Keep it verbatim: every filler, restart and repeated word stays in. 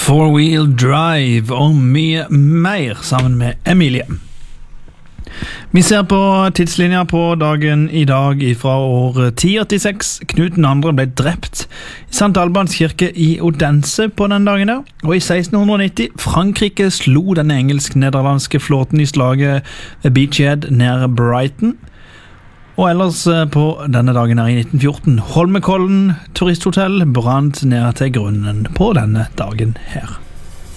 Four Wheel Drive og mye mer sammen med Emilie. Vi ser på tidslinja på dagen i dag fra år ti åttiseks. Knut den andre ble drept i Sankt Albans kirke i Odense på den dagen der. Og i seksten nitti, Frankrike slo den engelsk-nederlandske flåten i slaget ved Beachhead nær Brighton. Og ellers på denne dagen her i nitten fjorten, Holmenkollen turisthotell brant ned til grunnen på denne dagen her.